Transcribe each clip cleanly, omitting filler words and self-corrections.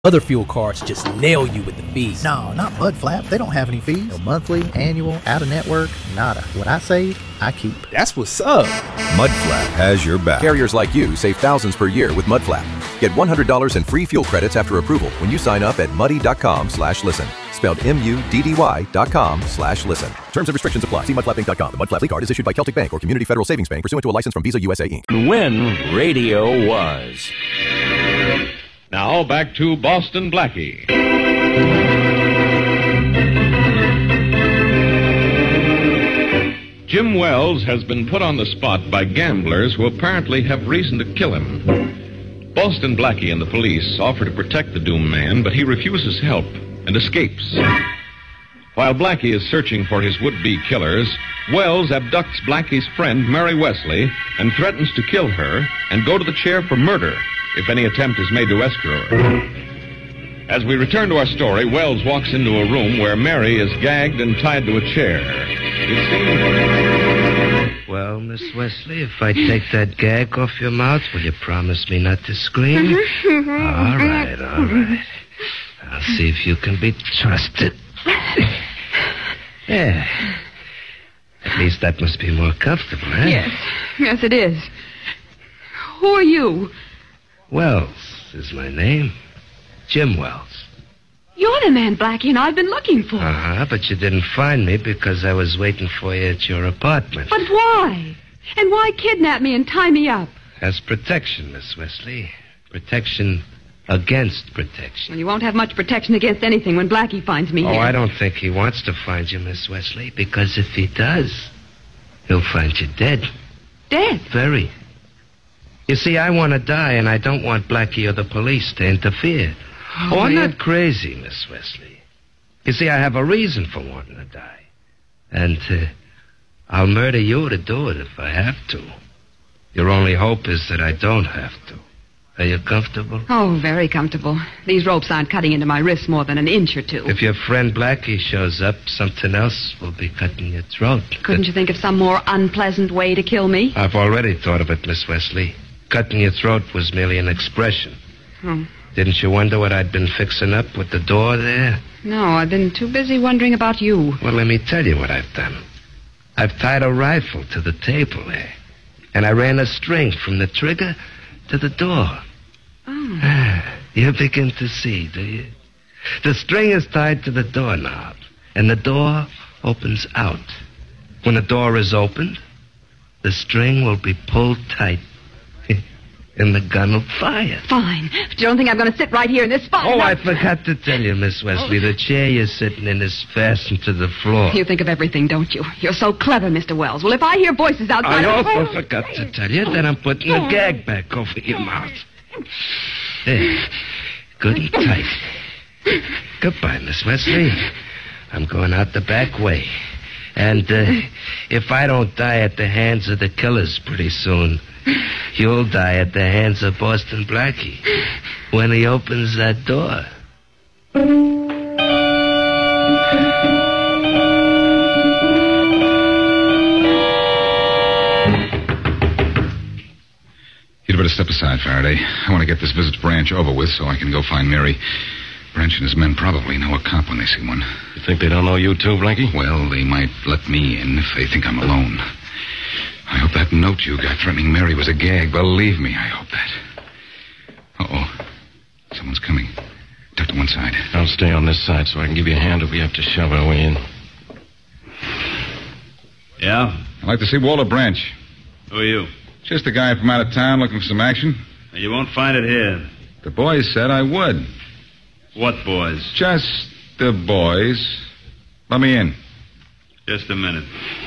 Other fuel cards just nail you with the fees. No, not Mudflap. They don't have any fees. No monthly, annual, out-of-network, nada. What I save, I keep. That's what's up. Mudflap has your back. Carriers like you save thousands per year with Mudflap. Get $100 in free fuel credits after approval when you sign up at muddy.com/listen. Spelled MUDDY.com/listen. Terms and restrictions apply. See mudflappinc.com. The Mudflap card is issued by Celtic Bank or Community Federal Savings Bank pursuant to a license from Visa USA Inc. When radio was. Now back to Boston Blackie. Jim Wells has been put on the spot by gamblers who apparently have reason to kill him. Boston Blackie and the police offer to protect the doomed man, but he refuses help and escapes. While Blackie is searching for his would-be killers, Wells abducts Blackie's friend, Mary Wesley, and threatens to kill her and go to the chair for murder if any attempt is made to escrow her. As we return to our story, Wells walks into a room where Mary is gagged and tied to a chair. It seems... Well, Miss Wesley, if I take that gag off your mouth, will you promise me not to scream? All right. I'll see if you can be trusted. Yeah. At least that must be more comfortable, eh? Yes, it is. Who are you? Wells is my name. Jim Wells. You're the man Blackie and I've been looking for. But you didn't find me because I was waiting for you at your apartment. But why? And why kidnap me and tie me up? As protection, Miss Wesley. Protection against protection. Well, you won't have much protection against anything when Blackie finds me here. I don't think he wants to find you, Miss Wesley, because if he does, he'll find you dead. Dead? Very. You see, I want to die, and I don't want Blackie or the police to interfere. I'm not crazy, Miss Wesley. You see, I have a reason for wanting to die. And I'll murder you to do it if I have to. Your only hope is that I don't have to. Are you comfortable? Oh, very comfortable. These ropes aren't cutting into my wrists more than an inch or two. If your friend Blackie shows up, something else will be cutting your throat. Couldn't you think of some more unpleasant way to kill me? I've already thought of it, Miss Wesley. Cutting your throat was merely an expression. Oh. Didn't you wonder what I'd been fixing up with the door there? No, I've been too busy wondering about you. Well, let me tell you what I've done. I've tied a rifle to the table there. And I ran a string from the trigger to the door. Oh. You begin to see, do you? The string is tied to the doorknob, and the door opens out. When the door is opened, the string will be pulled tight, and the gun will fire. Fine. But you don't think I'm going to sit right here in this spot? I forgot to tell you, Miss Wesley. The chair you're sitting in is fastened to the floor. You think of everything, don't you? You're so clever, Mr. Wells. Well, if I hear voices outside... I also forgot to tell you that I'm putting the gag back over your mouth. There. Good and tight. Goodbye, Miss Wesley. I'm going out the back way. And if I don't die at the hands of the killers pretty soon, you'll die at the hands of Boston Blackie when he opens that door. You'd better step aside, Faraday. I want to get this visit to Branch over with so I can go find Mary. Branch and his men probably know a cop when they see one. You think they don't know you too, Blackie? Well, they might let me in if they think I'm alone. I hope that note you got threatening Mary was a gag. Believe me, I hope that. Uh-oh. Someone's coming. Duck to one side. I'll stay on this side so I can give you a hand if we have to shove our way in. Yeah? I'd like to see Walter Branch. Who are you? Just a guy from out of town looking for some action. You won't find it here. The boys said I would. What boys? Just the boys. Let me in. Just a minute.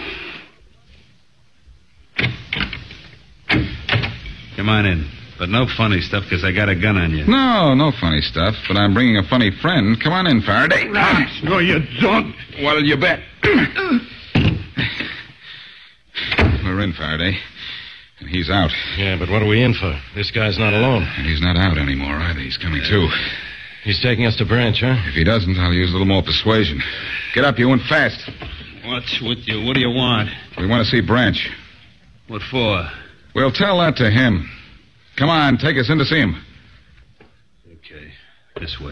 Come on in. But no funny stuff, because I got a gun on you. No funny stuff, but I'm bringing a funny friend. Come on in, Faraday. No, you don't. What'll you bet? We're in, Faraday. And he's out. Yeah, but what are we in for? This guy's not alone. And he's not out anymore, either. He's coming, too. He's taking us to Branch, huh? If he doesn't, I'll use a little more persuasion. Get up, you, and fast. What's with you? What do you want? We want to see Branch. What for? We'll tell that to him. Come on, take us in to see him. Okay, this way.